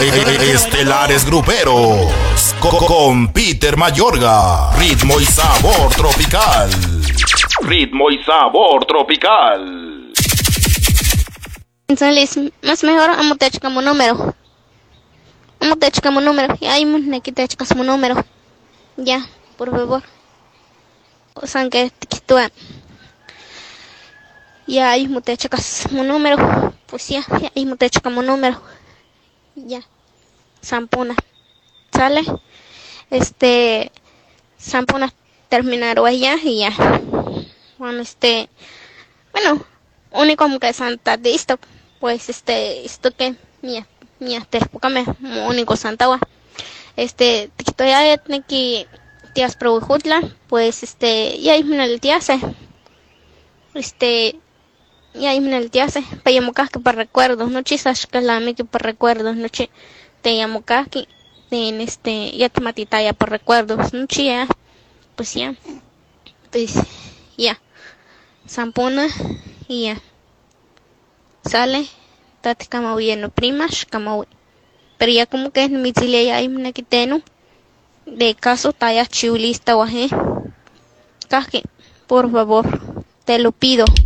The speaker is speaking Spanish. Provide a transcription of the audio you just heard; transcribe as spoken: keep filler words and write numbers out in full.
Estelares Gruperos co- con Peter Mayorga. Ritmo y sabor tropical. Ritmo y sabor tropical. Entonces, más mejor amo te como número. Amo te como número. Y ahí me quita como número. Ya, por favor. O sea, que te quito. Ya ahí me te como número. Pues ya, ya ahí me te como número. Ya. Sampuna. ¿Sale? Este. Sampuna terminar ya y ya. Bueno, este. Bueno, único que Santa de esto. Pues este. Esto que. Mía. Mía. Te me único Santa wa. Este. Te quito ya. Tiene que. Tías pro jutla. Pues este. Ya ahí me el tíase. Este. Y ahí me el tíase. Para llamo que para recuerdos. No chisas que la me que para recuerdos. No che. Te llamo que en este. Ya te matita ya por recuerdos. No chía. Pues ya. Pues ya. Sampuna. Y ya. Sale. Tate como bien. Primas. Como. Pero ya como que es mi chile ya ahí me quiteno. De caso talla chulista o aje. Caje. Por favor. Te lo pido.